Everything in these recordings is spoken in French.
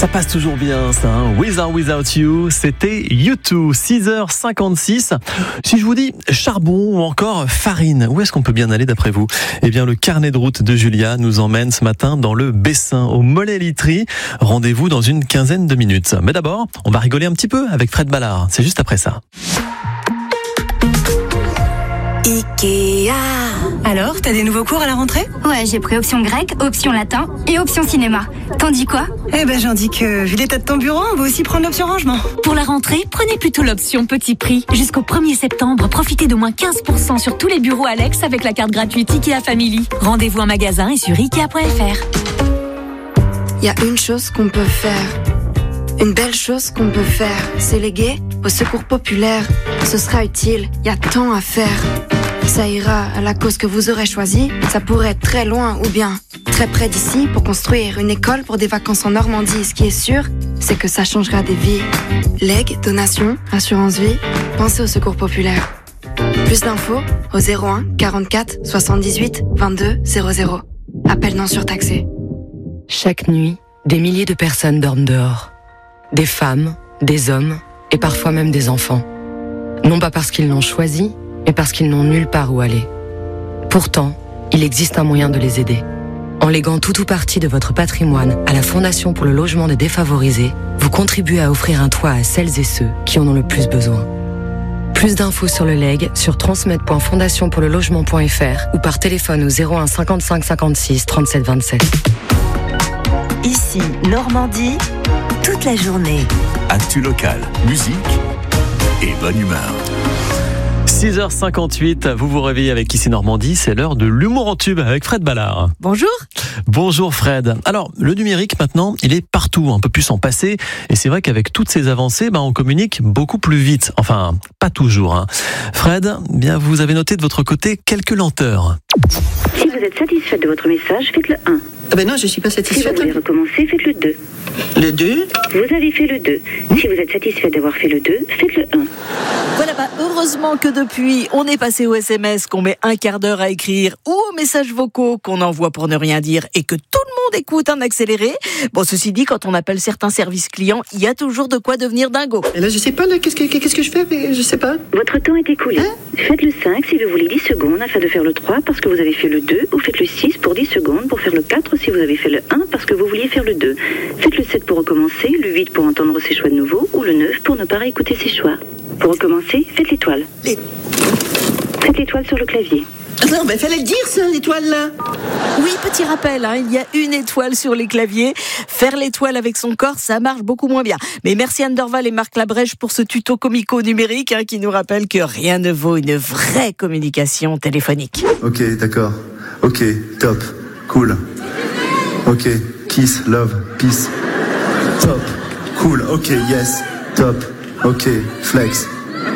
Ça passe toujours bien, ça. With or Without You, c'était U2, 6h56. Si je vous dis charbon ou encore farine, où est-ce qu'on peut bien aller d'après vous ? Eh bien, le carnet de route de Julia nous emmène ce matin dans le Bessin, au Mollet-Literie. Rendez-vous dans une quinzaine de minutes. Mais d'abord, on va rigoler un petit peu avec Fred Ballard. C'est juste après ça. Ikea. Alors, t'as des nouveaux cours à la rentrée ? Ouais, j'ai pris option grec, option latin et option cinéma. T'en dis quoi ? Eh ben, j'en dis que, vu l'état de ton bureau, on va aussi prendre l'option rangement. Pour la rentrée, prenez plutôt l'option petit prix. Jusqu'au 1er septembre, profitez de moins 15% sur tous les bureaux Alex avec la carte gratuite Ikea Family. Rendez-vous en magasin et sur Ikea.fr. Il y a une chose qu'on peut faire. Une belle chose qu'on peut faire, c'est léguer au secours populaire. Ce sera utile, il y a tant à faire. Ça ira à la cause que vous aurez choisie. Ça pourrait être très loin ou bien très près d'ici pour construire une école pour des vacances en Normandie. Ce qui est sûr, c'est que ça changera des vies. Legs, donations, assurance vie, pensez au secours populaire. Plus d'infos au 01 44 78 22 00. Appel non surtaxé. Chaque nuit, des milliers de personnes dorment dehors. Des femmes, des hommes et parfois même des enfants. Non pas parce qu'ils l'ont choisi, mais parce qu'ils n'ont nulle part où aller. Pourtant, il existe un moyen de les aider. En léguant tout ou partie de votre patrimoine à la Fondation pour le logement des défavorisés, vous contribuez à offrir un toit à celles et ceux qui en ont le plus besoin. Plus d'infos sur le legs sur transmettre.fondationpourlelogement.fr ou par téléphone au 01 55 56 37 27. Ici, Normandie, toute la journée. Actu local, musique et bonne humeur. 6h58, vous vous réveillez avec Ici Normandie, c'est l'heure de l'humour en tube avec Fred Ballard. Bonjour. Bonjour Fred. Alors, le numérique maintenant, il est partout, on peut plus s'en passer. Et c'est vrai qu'avec toutes ces avancées, on communique beaucoup plus vite. Enfin, pas toujours. Fred, bien, vous avez noté de votre côté quelques lenteurs. Si vous êtes satisfait de votre message, faites le 1. Ah ben non, je suis pas Si satisfaite. vous voulez recommencer, faites le 2. Le 2. Vous avez fait le 2. Si vous êtes satisfait d'avoir fait le 2, faites le 1. Voilà, heureusement que depuis, on est passé au SMS qu'on met un quart d'heure à écrire ou aux messages vocaux qu'on envoie pour ne rien dire et que tout le monde écoute en accéléré. Bon, ceci dit, quand on appelle certains services clients, il y a toujours de quoi devenir dingo. Et là, je sais pas, là, qu'est-ce que je fais, mais je sais pas. Votre temps est écoulé. Faites le 5 si vous voulez 10 secondes afin de faire le 3 parce que vous avez fait le 2 ou faites le 6 pour 10 secondes pour faire le 4 si vous avez fait le 1 parce que vous vouliez faire le 2. Faites le 7 pour recommencer, le 8 pour entendre ses choix de nouveau ou le 9 pour ne pas réécouter ses choix. Pour recommencer, faites l'étoile. Faites l'étoile sur le clavier. Non, mais fallait le dire, ça, l'étoile, là. Oui, petit rappel, il y a une étoile sur les claviers. Faire l'étoile avec son corps, ça marche beaucoup moins bien. Mais merci Anne Dorval et Marc Labrèche pour ce tuto comico-numérique qui nous rappelle que rien ne vaut une vraie communication téléphonique. Ok, d'accord. Ok, top. Cool. Ok, kiss, love, peace. Top. Cool. Ok, yes. Top. Ok, flex.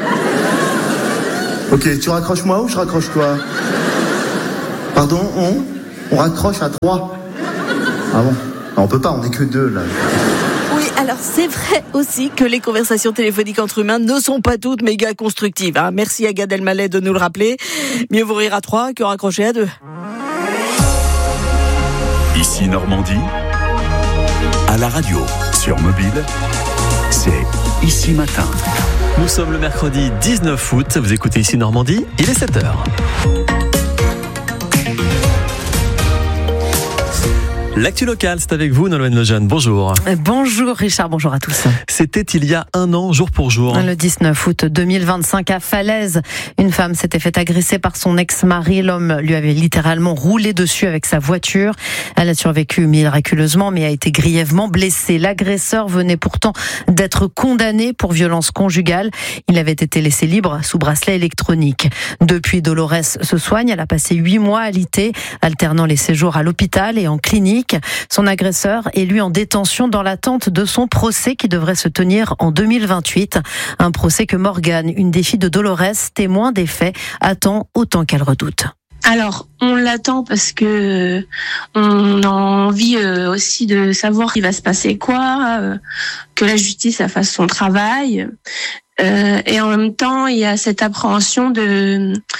Ok, tu raccroches moi ou je raccroche toi ? Pardon, on raccroche à 3. Ah bon ? On peut pas, on est que 2 là. Oui, alors c'est vrai aussi que les conversations téléphoniques entre humains ne sont pas toutes méga constructives. Merci à Gad Elmaleh de nous le rappeler. Mieux vaut rire à 3 que raccrocher à 2. Ici Normandie, à la radio, sur mobile, c'est Ici Matin. Nous sommes le mercredi 19 août, vous écoutez Ici Normandie, il est 7h. L'actu locale, c'est avec vous, Nolwenn Lejeune. Bonjour. Bonjour Richard, bonjour à tous. C'était il y a un an, jour pour jour. Le 19 août 2025 à Falaise, une femme s'était fait agresser par son ex-mari. L'homme lui avait littéralement roulé dessus avec sa voiture. Elle a survécu miraculeusement, mais a été grièvement blessée. L'agresseur venait pourtant d'être condamné pour violence conjugale. Il avait été laissé libre sous bracelet électronique. Depuis, Dolores se soigne. Elle a passé 8 mois alitée, alternant les séjours à l'hôpital et en clinique. Son agresseur est lui en détention dans l'attente de son procès qui devrait se tenir en 2028. Un procès que Morgane, une des filles de Dolores, témoin des faits, attend autant qu'elle redoute. Alors, on l'attend parce que on a envie aussi de savoir qu'il va se passer quoi, que la justice fasse son travail. Et en même temps, il y a cette appréhension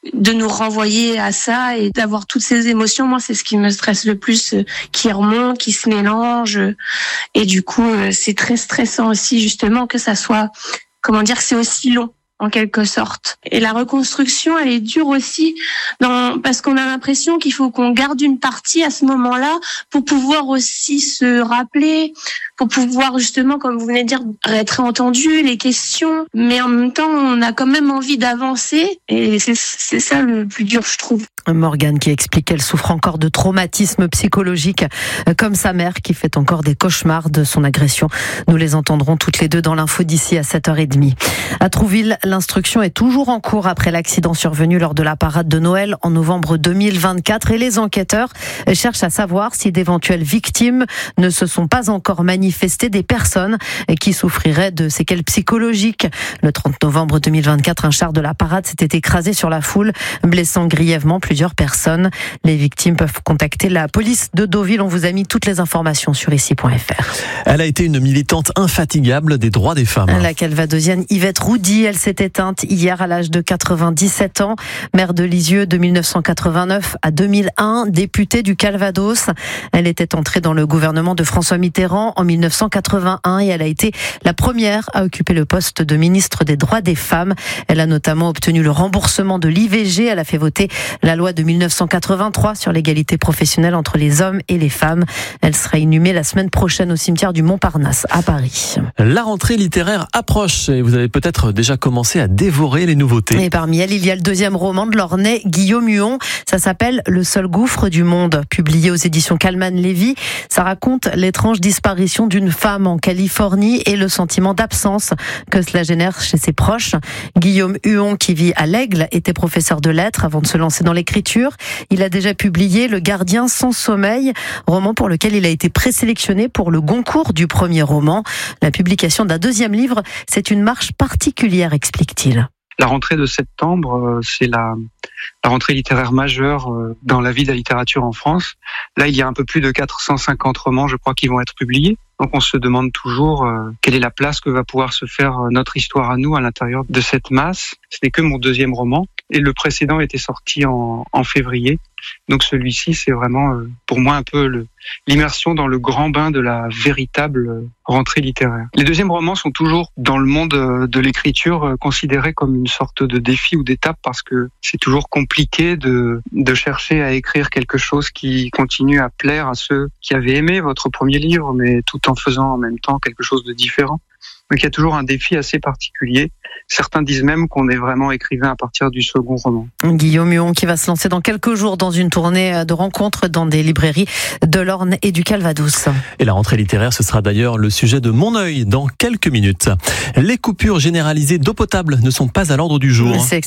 de nous renvoyer à ça et d'avoir toutes ces émotions. Moi, c'est ce qui me stresse le plus, qui remonte, qui se mélange. Et du coup, c'est très stressant aussi, justement, que ça soit, que c'est aussi long, en quelque sorte. Et la reconstruction, elle est dure aussi, parce qu'on a l'impression qu'il faut qu'on garde une partie à ce moment-là pour pouvoir aussi se rappeler, pour pouvoir justement, comme vous venez de dire, être entendu, les questions. Mais en même temps, on a quand même envie d'avancer et c'est ça le plus dur, je trouve. Morgane qui explique qu'elle souffre encore de traumatisme psychologique, comme sa mère qui fait encore des cauchemars de son agression. Nous les entendrons toutes les deux dans l'info d'ici à 7h30. À Trouville, l'instruction est toujours en cours après l'accident survenu lors de la parade de Noël en novembre 2024 et les enquêteurs cherchent à savoir si d'éventuelles victimes ne se sont pas encore manifestées, des personnes qui souffriraient de séquelles psychologiques. Le 30 novembre 2024, un char de la parade s'était écrasé sur la foule, blessant grièvement plusieurs personnes. Les victimes peuvent contacter la police de Deauville. On vous a mis toutes les informations sur ici.fr. Elle a été une militante infatigable des droits des femmes. La calvadosienne Yvette Roudy, elle s'est éteinte hier à l'âge de 97 ans. Maire de Lisieux de 1989 à 2001, députée du Calvados. Elle était entrée dans le gouvernement de François Mitterrand en 1981 et elle a été la première à occuper le poste de ministre des droits des femmes. Elle a notamment obtenu le remboursement de l'IVG. Elle a fait voter la loi de 1983 sur l'égalité professionnelle entre les hommes et les femmes. Elle sera inhumée la semaine prochaine au cimetière du Montparnasse à Paris. La rentrée littéraire approche et vous avez peut-être déjà commencé à dévorer les nouveautés. Et parmi elles, il y a le deuxième roman de l'Ornais Guillaume Huon. Ça s'appelle Le seul gouffre du monde, publié aux éditions Calman Lévy. Ça raconte l'étrange disparition d'une femme en Californie et le sentiment d'absence que cela génère chez ses proches. Guillaume Huon, qui vit à l'Aigle, était professeur de lettres avant de se lancer dans l'écriture. Il a déjà publié Le gardien sans sommeil, roman pour lequel il a été présélectionné pour le Goncourt du premier roman. La publication d'un deuxième livre, c'est une marche particulière, explique-t-il. La rentrée de septembre, c'est la rentrée littéraire majeure dans la vie de la littérature en France. Là, il y a un peu plus de 450 romans, je crois, qui vont être publiés. Donc on se demande toujours quelle est la place que va pouvoir se faire notre histoire à nous à l'intérieur de cette masse. Ce n'est que mon deuxième roman et le précédent était sorti en février. Donc celui-ci, c'est vraiment pour moi un peu l'immersion dans le grand bain de la véritable rentrée littéraire. Les deuxièmes romans sont toujours dans le monde de l'écriture considérés comme une sorte de défi ou d'étape parce que c'est toujours compliqué de chercher à écrire quelque chose qui continue à plaire à ceux qui avaient aimé votre premier livre, mais tout en faisant en même temps quelque chose de différent. Donc il y a toujours un défi assez particulier. Certains disent même qu'on est vraiment écrivain à partir du second roman. Guillaume Huon qui va se lancer dans quelques jours dans une tournée de rencontres dans des librairies de l'Orne et du Calvados. Et la rentrée littéraire, ce sera d'ailleurs le sujet de Mon œil dans quelques minutes. Les coupures généralisées d'eau potable ne sont pas à l'ordre du jour. C'est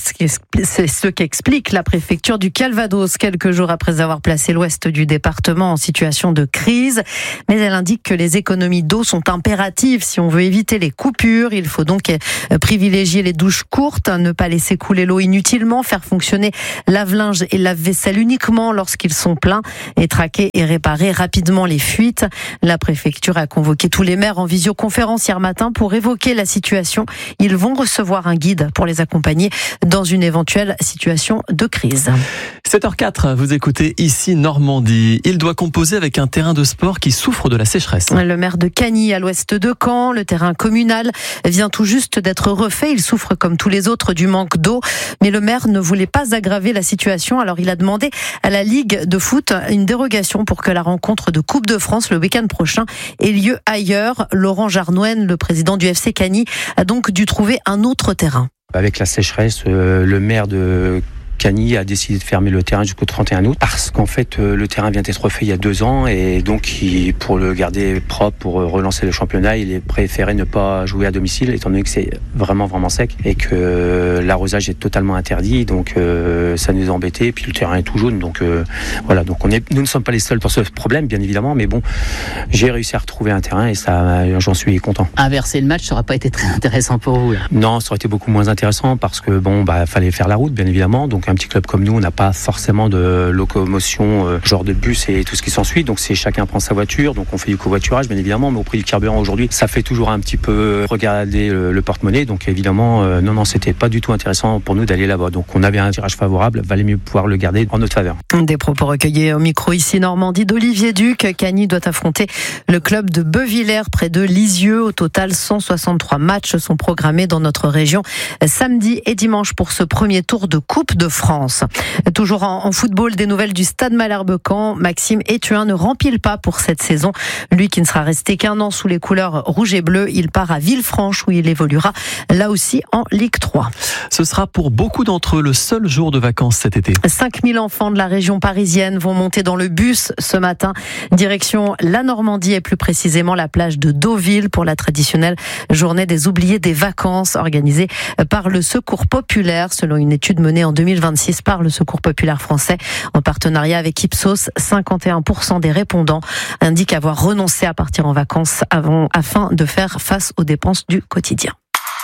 ce qu'explique la préfecture du Calvados quelques jours après avoir placé l'ouest du département en situation de crise. Mais elle indique que les économies d'eau sont impératives si on veut éviter les coupures. Il faut donc privilégier les douches courtes, ne pas laisser couler l'eau inutilement, faire fonctionner lave-linge et lave-vaisselle uniquement lorsqu'ils sont pleins et traquer et réparer rapidement les fuites. La préfecture a convoqué tous les maires en visioconférence hier matin pour évoquer la situation. Ils vont recevoir un guide pour les accompagner dans une éventuelle situation de crise. 7h04, vous écoutez ici Normandie. Il doit composer avec un terrain de sport qui souffre de la sécheresse. Le maire de Cagny, à l'ouest de Caen, le terrain communal vient tout juste d'être refait. Il souffre comme tous les autres du manque d'eau. Mais le maire ne voulait pas aggraver la situation. Alors il a demandé à la Ligue de foot une dérogation pour que la rencontre de Coupe de France le week-end prochain ait lieu ailleurs. Laurent Jarnouen, le président du FC Cagny, a donc dû trouver un autre terrain. Avec la sécheresse, le maire de Cagny a décidé de fermer le terrain jusqu'au 31 août parce qu'en fait le terrain vient d'être refait il y a 2 ans et donc pour le garder propre, pour relancer le championnat, il est préféré ne pas jouer à domicile étant donné que c'est vraiment sec et que l'arrosage est totalement interdit, donc ça nous a embêtés et puis le terrain est tout jaune, donc voilà, donc nous ne sommes pas les seuls pour ce problème bien évidemment, mais bon, j'ai réussi à retrouver un terrain et ça, j'en suis content. Inverser le match, ça n'aurait pas été très intéressant pour vous là. Non, ça aurait été beaucoup moins intéressant parce que fallait faire la route bien évidemment, donc un petit club comme nous, on n'a pas forcément de locomotion, genre de bus et tout ce qui s'ensuit. Donc c'est chacun prend sa voiture, donc on fait du covoiturage bien évidemment, mais au prix du carburant aujourd'hui, ça fait toujours un petit peu regarder le porte-monnaie. Donc évidemment, non, c'était pas du tout intéressant pour nous d'aller là-bas. Donc on avait un tirage favorable, valait mieux pouvoir le garder en notre faveur. Des propos recueillis au micro ici Normandie d'Olivier Duc. Cagny doit affronter le club de Beuvillers près de Lisieux. Au total, 163 matchs sont programmés dans notre région samedi et dimanche pour ce premier tour de Coupe de France. Toujours en football, des nouvelles du Stade Malherbe-Caen. Maxime Étuin ne rempile pas pour cette saison. Lui qui ne sera resté qu'un an sous les couleurs rouge et bleu, il part à Villefranche où il évoluera là aussi en Ligue 3. Ce sera pour beaucoup d'entre eux le seul jour de vacances cet été. 5000 enfants de la région parisienne vont monter dans le bus ce matin, direction la Normandie et plus précisément la plage de Deauville pour la traditionnelle journée des oubliés des vacances organisée par le Secours populaire, selon une étude menée en 2026 par le Secours populaire français en partenariat avec Ipsos. 51% des répondants indiquent avoir renoncé à partir en vacances afin de faire face aux dépenses du quotidien.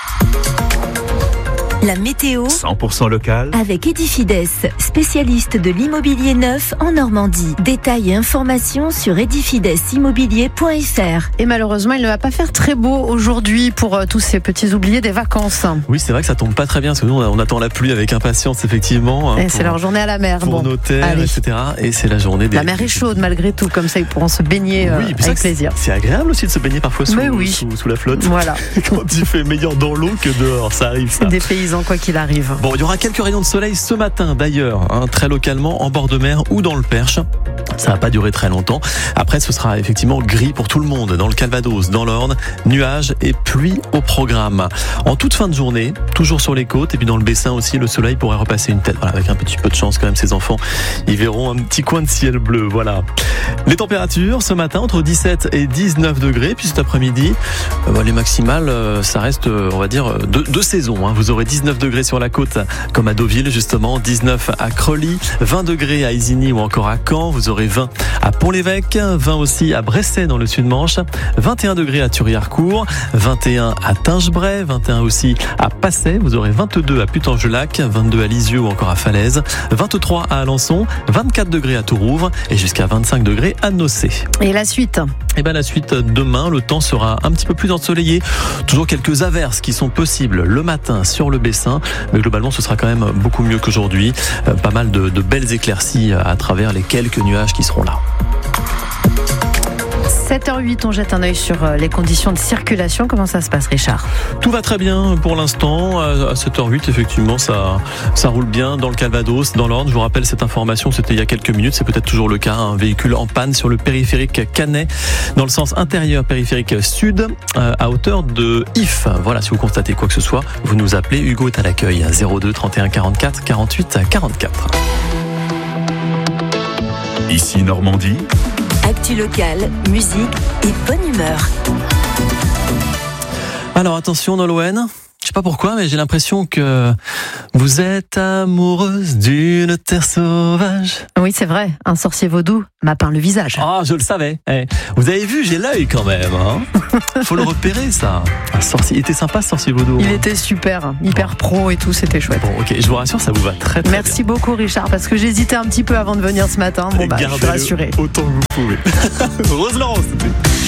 La météo 100% local avec Edifides, spécialiste de l'immobilier neuf en Normandie. Détails et informations sur edifidesimmobilier.fr. Et malheureusement, il ne va pas faire très beau aujourd'hui pour tous ces petits oubliés des vacances. Oui, c'est vrai que ça tombe pas très bien parce que nous on attend la pluie avec impatience effectivement. Et c'est leur journée à la mer. Pour nos terres, etc. Et c'est la journée des... La mer est chaude malgré tout, comme ça ils pourront se baigner avec plaisir. C'est agréable aussi de se baigner parfois sous la flotte. Voilà. Quand il fait meilleur dans l'eau que dehors, ça arrive ça. Des paysans quoi qu'il arrive. Bon, il y aura quelques rayons de soleil ce matin d'ailleurs, très localement en bord de mer ou dans le Perche. Ça va pas durer très longtemps. Après, ce sera effectivement gris pour tout le monde. Dans le Calvados, dans l'Orne, nuages et pluie au programme. En toute fin de journée, toujours sur les côtes et puis dans le Bessin aussi, le soleil pourrait repasser une tête. Voilà, avec un petit peu de chance quand même, ces enfants, ils verront un petit coin de ciel bleu. Voilà. Les températures ce matin entre 17 et 19 degrés. Puis cet après-midi, les maximales, ça reste, on va dire, de saison. Vous aurez 19 degrés sur la côte, comme à Deauville justement, 19 à Creully, 20 degrés à Isigny ou encore à Caen. Vous aurez 20 à Pont-l'Évêque, 20 aussi à Bressay dans le Sud-Manche, 21 degrés à Thury-Harcourt, 21 à Tingebray, 21 aussi à Passay. Vous aurez 22 à Putange-Lac, 22 à Lisieux ou encore à Falaise, 23 à Alençon, 24 degrés à Tourouvre et jusqu'à 25 degrés à Nocé. Et la suite ? La suite, demain, le temps sera un petit peu plus ensoleillé. Toujours quelques averses qui sont possibles le matin sur le Bessin, mais globalement ce sera quand même beaucoup mieux qu'aujourd'hui. Pas mal de belles éclaircies à travers les quelques nuages qui seront là. 7h08, on jette un œil sur les conditions de circulation. Comment ça se passe, Richard ? Tout va très bien pour l'instant. À 7h08, effectivement, ça roule bien dans le Calvados, dans l'Orne. Je vous rappelle cette information, c'était il y a quelques minutes. C'est peut-être toujours le cas. Un véhicule en panne sur le périphérique Canet, dans le sens intérieur périphérique sud, à hauteur de If. Voilà, si vous constatez quoi que ce soit, vous nous appelez. Hugo est à l'accueil. 02 31 44 48 44. Ici Normandie. Actu locale, musique et bonne humeur. Alors attention Nolwenn, je sais pas pourquoi mais j'ai l'impression que vous êtes amoureuse d'une terre sauvage. Oui c'est vrai, un sorcier vaudou m'a peint le visage. Ah je le savais, vous avez vu j'ai l'œil quand même. Faut le repérer ça. Un sorcier, il était sympa ce sorcier vaudou. Il était super, hyper pro et tout, c'était chouette. Bon ok, je vous rassure ça vous va très bien. Merci beaucoup Richard parce que j'hésitais un petit peu avant de venir ce matin. Je suis rassurée. Autant que vous pouvez. Roselawn, c'était...